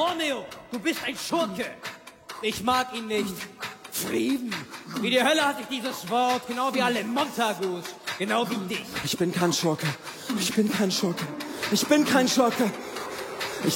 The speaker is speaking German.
Romeo, du bist ein Schurke. Ich mag ihn nicht. Frieden. Wie die Hölle hatte ich dieses Wort, genau wie alle Montagus. Genau wie dich. Ich bin kein Schurke. Ich bin kein Schurke. Ich bin kein Schurke.